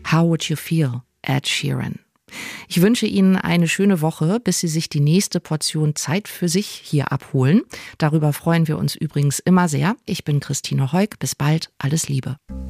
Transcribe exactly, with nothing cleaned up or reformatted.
How Would You Feel, Ed Sheeran. Ich wünsche Ihnen eine schöne Woche, bis Sie sich die nächste Portion Zeit für sich hier abholen. Darüber freuen wir uns übrigens immer sehr. Ich bin Christine Heuk. Bis bald. Alles Liebe.